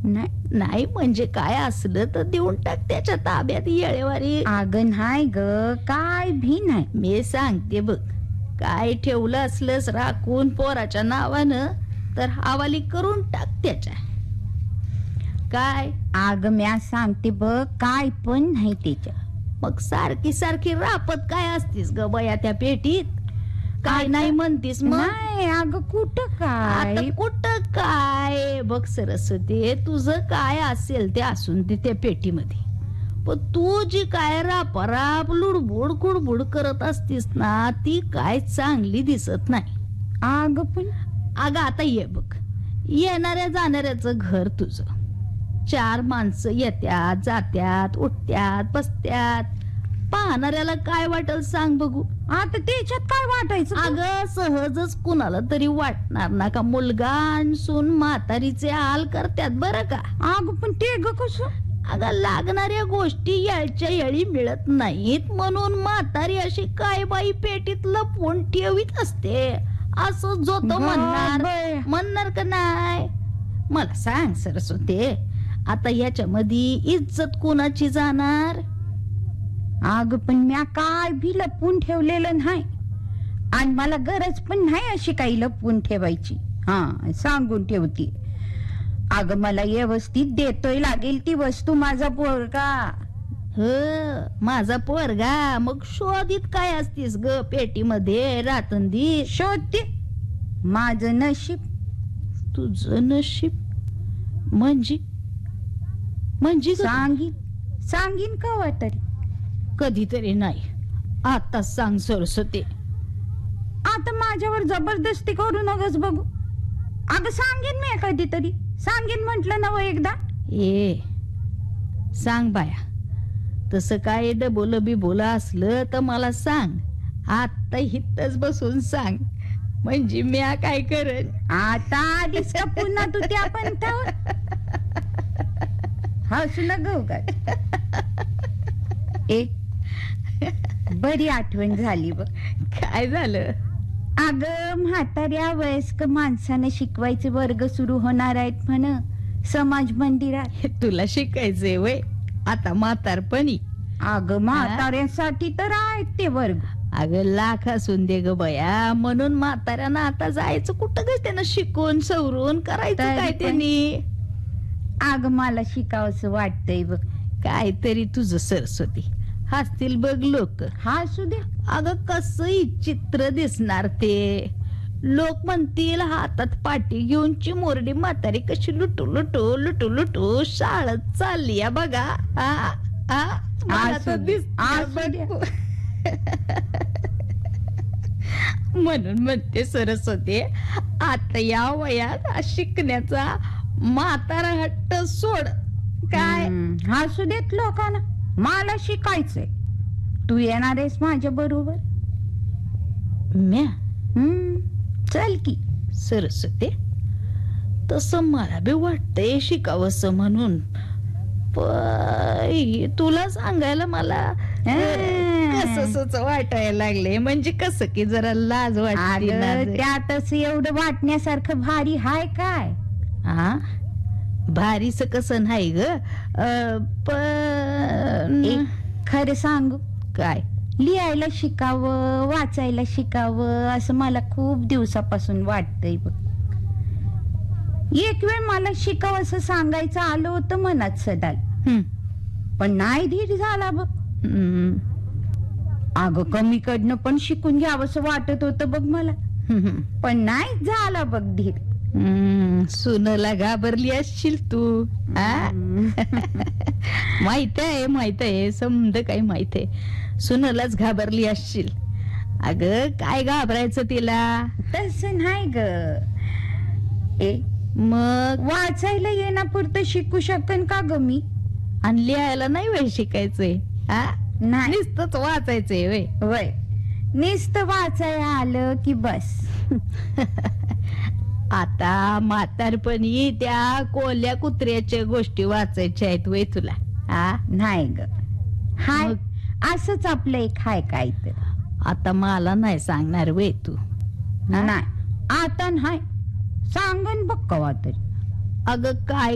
नाही म्हणजे काय असलं तर देऊन टाक त्याच्या ताब्यात येळेवारी. अगं नाही ग, काय भी नाही. मी सांगते बघ, काय ठेवलं असलंस राखून पोराच्या नावानं तर हवाली करून टाक त्याच्या. काय अगं म्या सांगते बघ, काय पण नाही त्याच्या. मग सारखी सारखी रापत काय असतीस ग बया त्या पेटीत? काय नाही म्हणतीस मग? नाही अगं कुठं काय. आता कुठं काय बघ सरस्वती, तुझं काय असेल ते असून दे त्या पेटीमध्ये, पण तू जी काय रापराप लुडबुड कुडबुड करत असतीस ना, ती काय चांगली दिसत नाही. अगं आता ये बघ, येणाऱ्या जाणाऱ्याचं घर तुझं, 4 माणसं येत्यात जात्यात उठत्यात बसत्यात, पाहणाऱ्याला काय वाटेल सांग बघू? आता त्याच्यात काय वाटायचं? अगं सहजच कुणाला तरी वाटणार ना का मुलगा आणि सून म्हातारीचे हाल करतात बरं का. अगं पण ते ग कसं? अगं लागणाऱ्या गोष्टी येळच्या येळी मिळत नाहीत म्हणून म्हातारी अशी काय बाई पेटीत लपवून ठेवीत असते, असं जो तो म्हणणार का नाही? मला सांग सरस्वती, आता याच्यामध्ये इज्जत कुणाची जाणार? अगं पण म्या काय भी लपवून ठेवलेलं नाही आणि मला गरज पण नाही अशी काही लपवून ठेवायची. हा सांगून ठेवती. अगं मला व्यवस्थित देतोय लागेल ती वस्तू माझा पोरगा. माझा पोरगा? मग शोधित काय असतीस ग पेटीमध्ये रातंदी? शोधते माझं नशीब. तुझं नशीब म्हणजे? सांगीन कवा तरी, कधीतरी नाही, आता सांग सरस्वती. आता माझ्यावर जबरदस्ती करू नगस बघू. अगं सांगेन मी कधीतरी, सांगेन म्हटलं ना एकदा. सांग बाया, तसं काय डबोलं बिबोलं असलं तर मला सांग, आता हितच बसून सांग, म्हणजे मी काय करेन. आता आधीच का पुन्हा तू त्या पण हसू न गो काय. बरी आठवण झाली बघ. काय झालं? अगं म्हाताऱ्या वयस्क माणसाने शिकवायचे वर्ग सुरू होणार आहेत म्हण समाज मंदिरात. तुला शिकायचंय वय आता म्हातारपणी? अगं म्हाताऱ्यासाठी तर आहेत ते वर्ग. अगं लाख असून दे ग बया, म्हणून म्हाताऱ्यानं आता जायचं कुठं ग, त्यानं शिकून सवरून करायचं काय त्यांनी? अगं मला शिकावंसं वाटतंय बघ. काहीतरी तुझं सरस्वती, हसतील बघ लोक. हसू दे. अगं कसं चित्र दिसणार ते. लोक म्हणतील हातात पाटी घेऊन चिमोरडी म्हातारी कशी लुटू लुटू लुटू लुटू शाळेत चालली या बघा. म्हणून म्हणते सरस्वती, आता या वयात शिकण्याचा म्हातारा हट्ट सोड. काय हसू देत लोकांना, मला शिकायचंय. तू येणार आहेस माझ्या बरोबर? चल की. सरस्वती, तसं मला बी वाटतंय शिकावंसं म्हणून, तुला सांगायला मला कसंच वाटायला लागले. म्हणजे कसं की जरा लाज वाटते. त्यातच एवढं वाटण्यासारखं भारी हाय काय? भारीच कसं नाही ग, पण खरं सांगू काय, लिहायला शिकावं वाचायला शिकावं असं मला खूप दिवसापासून वाटतंय बघ. एक वेळ मला शिकावं असं सांगायचं आलं होतं मनात सदाल, पण नाही धीर झाला बघ. अगं कमीकडनं पण शिकून घ्यावं असं वाटत होतं बघ मला, पण नाही झाला बघ धीर. सुनला घाबरली असशील तू. माहित आहे समज काही माहित आहे, सुनलाच घाबरली असशील. अगं काय घाबरायचं तिला? तसं नाही ग. मग वाचायला येण्यापुरतं शिकू शकन का ग मी? आणि लिहायला नाही वय शिकायचंय? नाही, नुसतंच वाचायचंय वय? वय नुसतं वाचायला आलं की बस. आता म्हातारपणी त्या कोल्या कुत्र्याच्या गोष्टी वाचायच्या आहेत वय तुला? नाही ग, हाय असंच आपलं एक हाय काय तर. आता मला नाही सांगणार वय तू? नाही आता नाही सांगन बघ कवा तरी. अगं काय